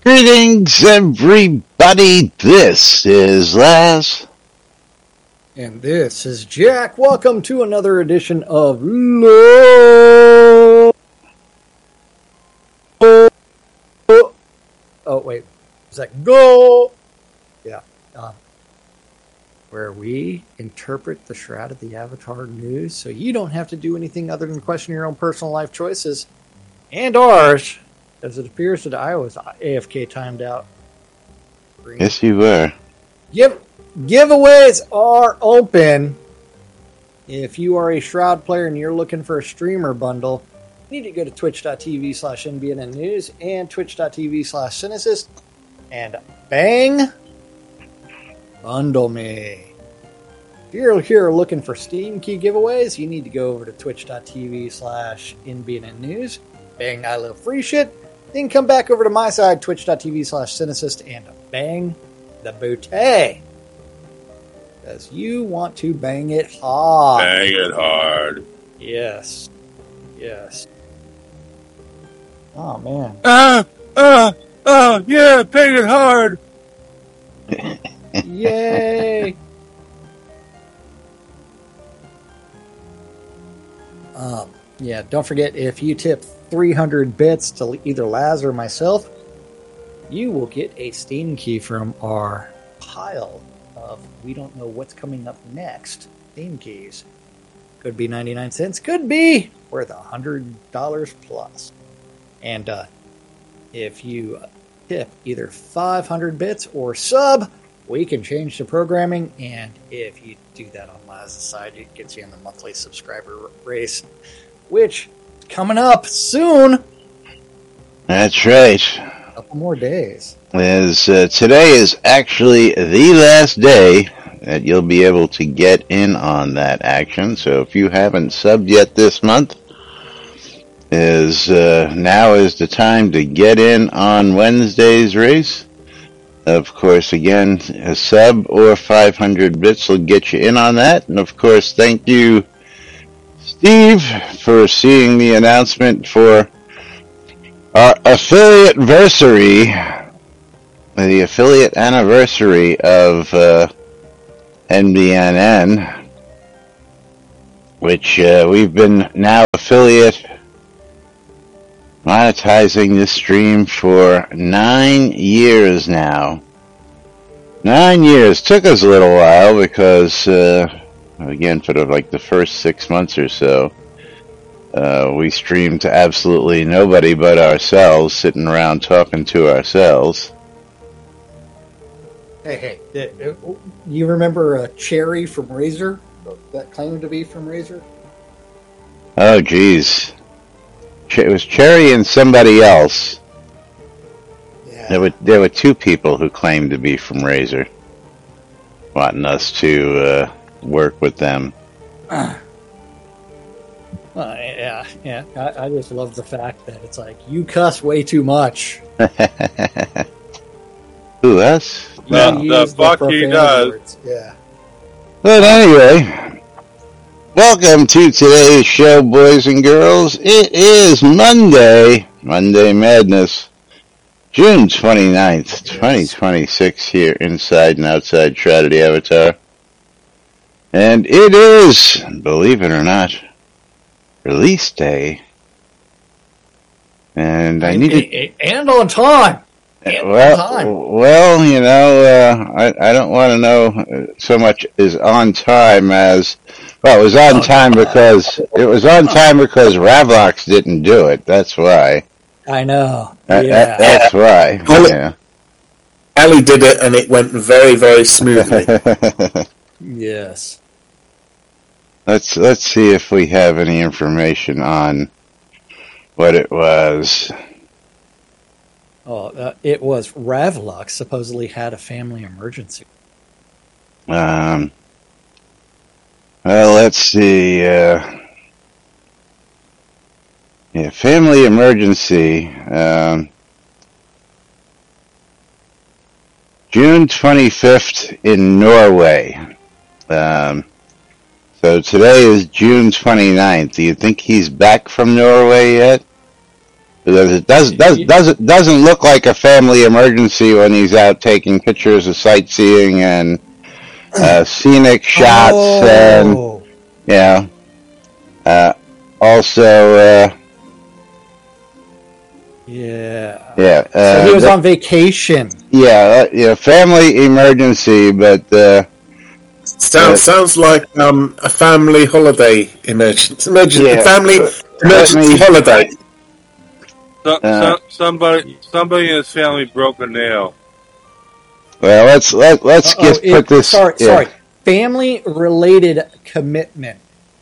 Greetings, everybody. This is Laz. And this is Jack. Welcome to another edition of Low. Oh, wait. Is that Go? Yeah. Where we interpret the Shroud of the Avatar news so you don't have to do anything other than question your own personal life choices and ours, as it appears that I was AFK timed out. Yes, you were. Giveaways are open. If you are a Shroud player and you're looking for a streamer bundle, you need to go to twitch.tv/NBN News and twitch.tv/Cynicist and bang, bundle me. If you're here looking for Steam key giveaways, you need to go over to twitch.tv/NBN News. Bang, I love free shit. Then come back over to my side, twitch.tv/Cynicist, and bang the booty. Because you want to bang it hard. Bang it hard. Yes. Oh, man. Yeah, bang it hard. Yay. Yeah, don't forget, if you tip 300 bits to either Laz or myself, you will get a Steam key from our pile of we don't know what's coming up next Steam keys. Could be 99 cents, could be worth $100 plus. And if you tip either 500 bits or sub, we can change the programming, and if you do that on Laz's side, it gets you in the monthly subscriber race, which is coming up soon. That's right. A couple more days. Today is actually the last day that you'll be able to get in on that action. So if you haven't subbed yet this month, now is the time to get in on Wednesday's race. Of course, again, a sub or 500 bits will get you in on that. And of course, thank you, Steve, for seeing the announcement for our affiliate-versary, the affiliate anniversary of NBNN, which we've been now affiliate monetizing this stream for 9 years now. 9 years. Took us a little while because, again, for the first 6 months or so, we streamed to absolutely nobody but ourselves, sitting around talking to ourselves. Hey, you remember Cherry from Razer? That claimed to be from Razer? Oh, geez. It was Cherry and somebody else. Yeah. There were two people who claimed to be from Razer, wanting us to work with them. Yeah. I just love the fact that it's like, you cuss way too much. Who, us? The fuck he does. Words. Yeah. But anyway, welcome to today's show, boys and girls. It is Monday Madness, June 29th, 2026, here inside and outside Shroud of the Avatar. And it is, believe it or not, release day. And I need to... And on time! Well, you know, I don't want to know so much is on time as... Well, it was on time because Ravlox didn't do it. That's why. I know. That's why. Yeah. Ali did it, and it went very, very smoothly. Yes. Let's see if we have any information on what it was. It was Ravlox supposedly had a family emergency. Well, let's see. Family emergency. June 25th in Norway. So today is June 29th. Do you think he's back from Norway yet? Because it doesn't look like a family emergency when he's out taking pictures of sightseeing and scenic shots and also so he was on vacation. Family emergency, but sounds like a family holiday emergency. Family emergency holiday. Somebody in his family broke a nail. Well, let's put this. Sorry. Family-related commitment.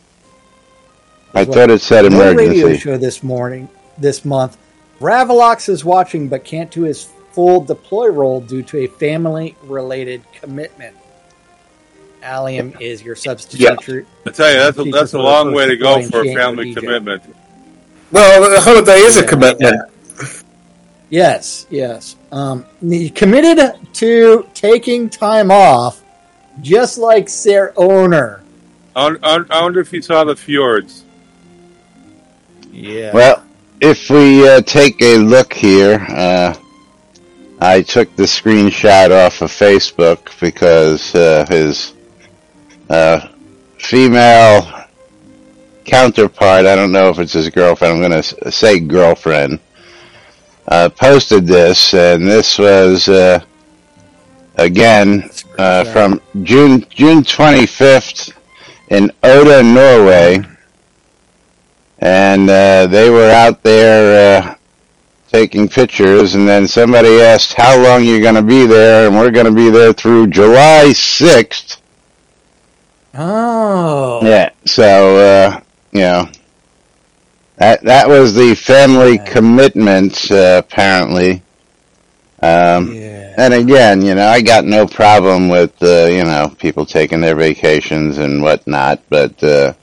I thought it said emergency. Radio show this month. Ravalox is watching but can't do his full deploy role due to a family-related commitment. Allium is your substitute. I tell you, that's a long way to go for a family commitment. Well, the holiday is a commitment. Yes. He committed to taking time off, just like their owner. I wonder if he saw the fjords. Yeah. Well, if we take a look here, I took the screenshot off of Facebook because his female counterpart, I don't know if it's his girlfriend, I'm going to say girlfriend, posted this, and this was, again, from June 25th in Oda, Norway, and they were out there taking pictures, and then somebody asked how long you're going to be there, and we're going to be there through July 6th. Oh. Yeah, so, that was the family commitment, apparently. And again, I got no problem with, people taking their vacations and whatnot, but,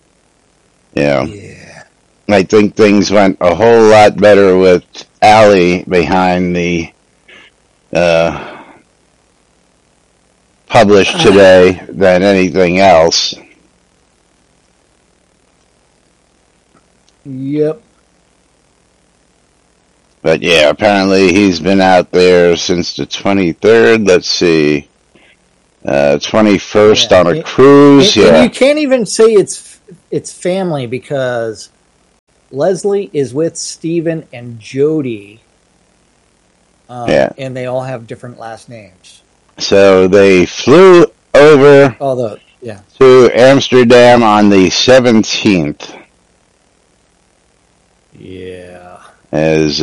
I think things went a whole lot better with Allie behind the, published today than anything else. Yep. But yeah, apparently he's been out there since the 23rd. Let's see, 21st on a cruise. And you can't even say it's family because Leslie is with Stephen and Jody. And they all have different last names. So they flew over to Amsterdam on the 17th. Yeah. As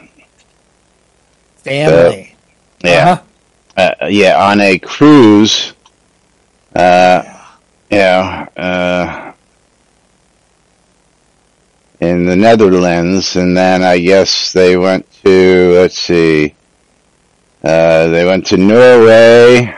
family. On a cruise. In the Netherlands, and then I guess they went to, they went to Norway,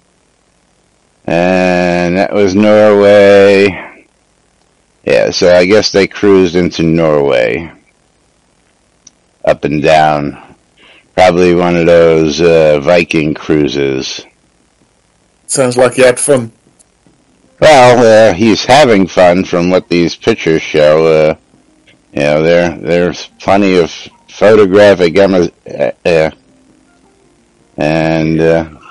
and that was Norway. Yeah, so I guess they cruised into Norway, up and down. Probably one of those Viking cruises. Sounds like you had fun. Well, he's having fun from what these pictures show. There's plenty of photographic and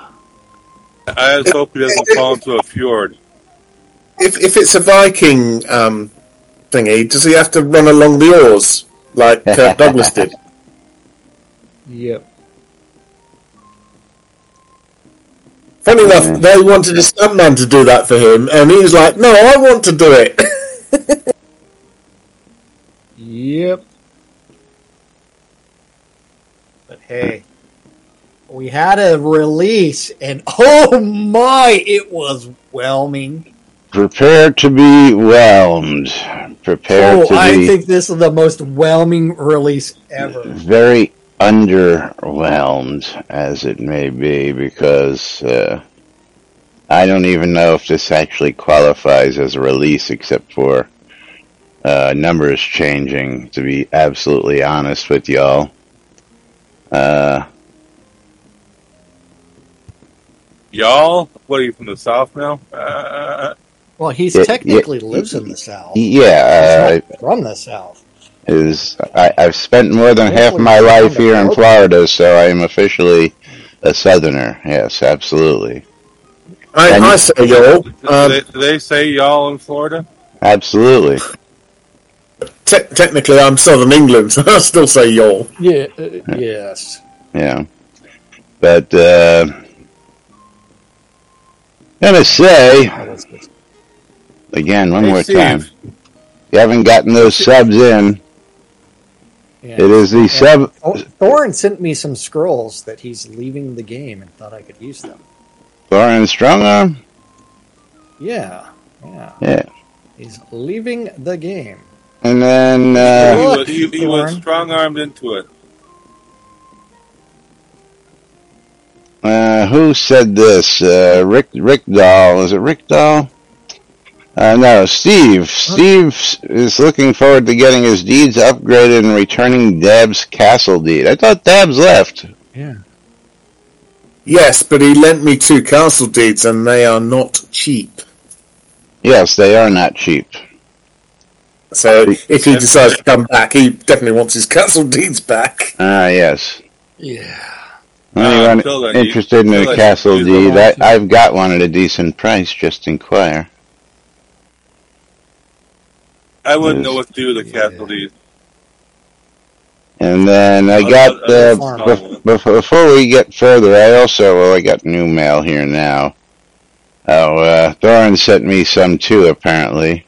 I just hope he doesn't fall into a fjord. If it's a Viking thingy, does he have to run along the oars like Kirk Douglas did? Yep. Funny enough, they wanted a stuntman to do that for him, and he was like, "No, I want to do it." Yep. But hey, we had a release, and oh my, it was whelming. Prepare to be whelmed. I think this is the most whelming release ever. Very underwhelmed, as it may be, because I don't even know if this actually qualifies as a release, except for numbers changing, to be absolutely honest with y'all. Y'all? What, are you from the South now? Well, he technically lives in the South. Yeah. He's not from the South. I've spent more than half my life here in Florida, so I am officially a Southerner. Yes, absolutely. I say y'all. Do they say y'all in Florida? Absolutely. Technically, I'm Southern England, so I still say y'all. Yeah. Yes. Yeah. But, gonna say, again, one Hey, more Steve. time. You haven't gotten those subs in. Yeah. It is the sub. Thorin sent me some scrolls that he's leaving the game and thought I could use them. Thorin Strongarm? Yeah. Yeah. He's leaving the game. And then, he was strong-armed into it. who said this? Rick Dahl. Is it Rick Dahl? No, Steve. Steve is looking forward to getting his deeds upgraded and returning Dab's castle deed. I thought Dab's left. Yeah. Yes, but he lent me 2 castle deeds, and they are not cheap. Yes, they are not cheap. So if he decides to come back, he definitely wants his castle deeds back. Yes. Yeah. Anyone interested in a castle deed? I've got one at a decent price. Just inquire. I wouldn't know what to do with the castle deed. And then I got before we get further, I got new mail here now. Thorin sent me some too, apparently.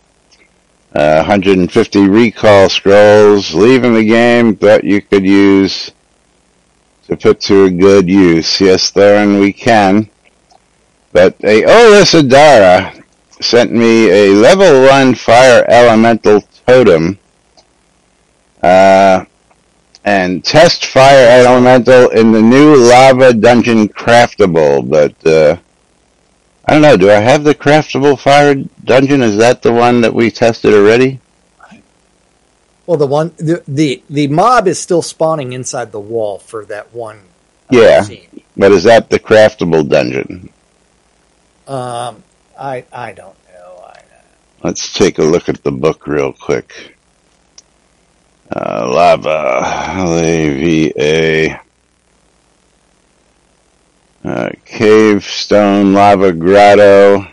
150 recall scrolls, leaving the game, thought you could use to put to a good use. Yes, Thorin, we can. But Olis Adara sent me a level 1 fire elemental totem, and test fire elemental in the new lava dungeon craftable, but, I don't know, do I have the craftable fire dungeon? Is that the one that we tested already? Well, the mob is still spawning inside the wall for that one. Yeah, scene. But is that the craftable dungeon? I don't know. Let's take a look at the book real quick. Lava, L-A-V-A, Cave, Stone, Lava, Grotto,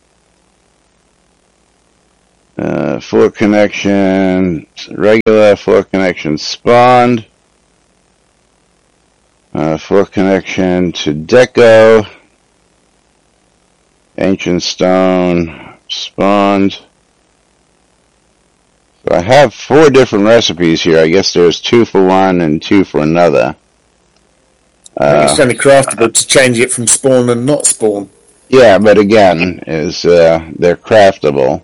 4 connections, regular, 4 connections spawned, 4 connection to Deco, Ancient Stone, spawned. So I have 4 different recipes here. I guess there's 2 for one and 2 for another. I think it's only craftable to change it from spawn and not spawn. Yeah, but again, they're craftable.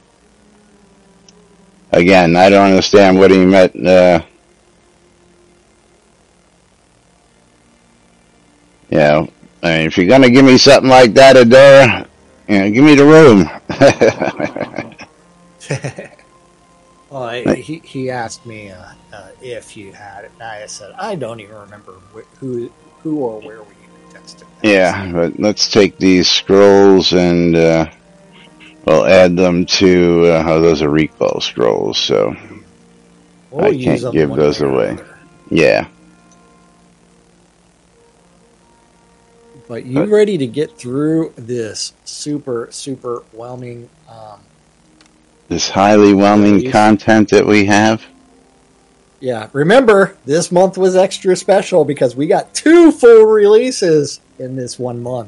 Again, I don't understand what he meant. If you're gonna give me something like that, Adora, give me the room. Well, he asked me if you had it, and I said I don't even remember who or where we tested that. Yeah, but let's take these scrolls and we'll add them to. Those are recall scrolls, so I can't give those away. Yeah. But you ready to get through this super whelming? This highly whelming content that we have. Yeah, remember, this month was extra special because we got 2 full releases in this 1 month.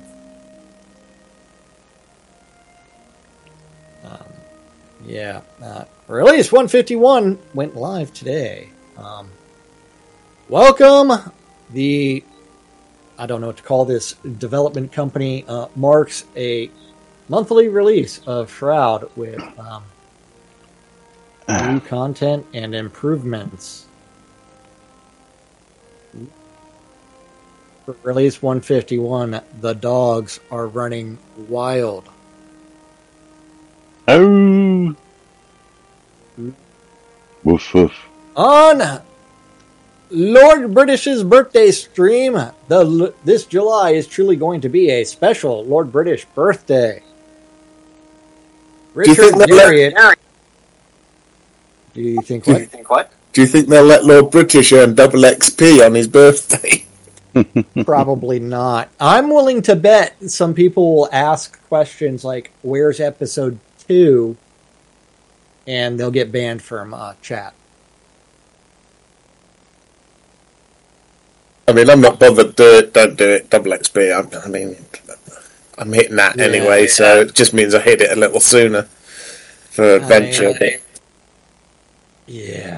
Release 151 went live today. Welcome, I don't know what to call this, development company marks a monthly release of Shroud with new content and improvements. For release 151, the dogs are running wild. Oh. Woof woof. On Lord British's birthday stream, this July is truly going to be a special Lord British birthday. Richard Garriott. Do you think what? Do you think they'll let Lord British earn double XP on his birthday? Probably not. I'm willing to bet some people will ask questions like, where's episode 2? And they'll get banned from chat. I mean, I'm not bothered. Don't do it. Double XP. I mean, I'm hitting that anyway, so it just means I hit it a little sooner for adventure. Yeah.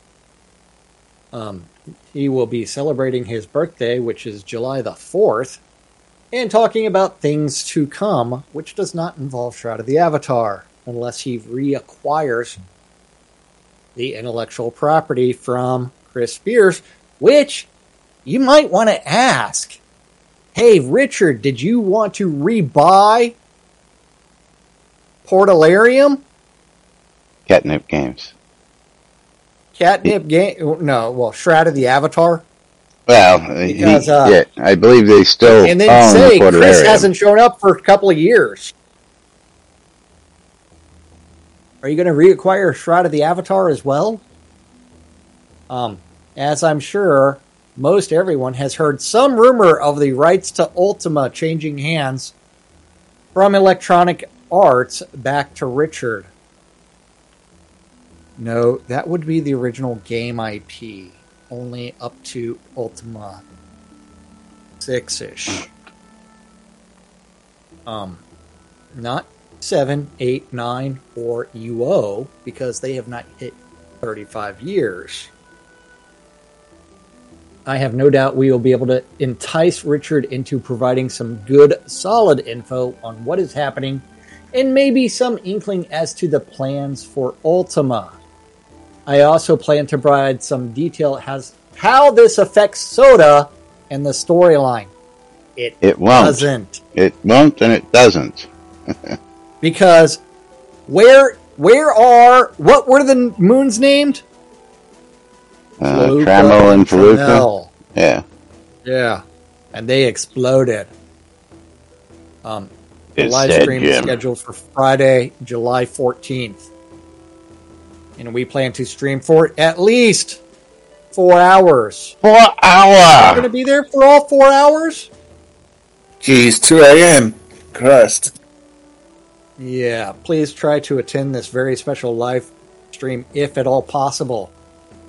He will be celebrating his birthday, which is July the 4th, and talking about things to come, which does not involve Shroud of the Avatar, unless he reacquires the intellectual property from Chris Spears, which you might want to ask, hey, Richard, did you want to rebuy Portalarium? Catnip Games. Catnip game? No, well, Shroud of the Avatar. Well, Because, I believe they still and then own say the Chris Portalarium. hasn't shown up for a couple of years. Are you going to reacquire Shroud of the Avatar as well? As I'm sure most everyone has heard some rumor of the rights to Ultima changing hands from Electronic Arts back to Richard. No, that would be the original game IP, only up to Ultima 6-ish. Not 7, 8, 9, or UO, because they have not hit 35 years. I have no doubt we will be able to entice Richard into providing some good, solid info on what is happening, and maybe some inkling as to the plans for Ultima. I also plan to provide some detail as how this affects Soda and the storyline. It won't. Doesn't. It won't, and it doesn't. Because what were the moons named? Trammel and Feluca. Trammel. Yeah. Yeah. And they exploded. The It's live dead, stream is Jim. scheduled for Friday, July 14th. And we plan to stream for at least 4 hours. 4 Are hours! you going to be there for all 4 hours? Geez, 2 a.m. Christ. Yeah, please try to attend this very special live stream if at all possible.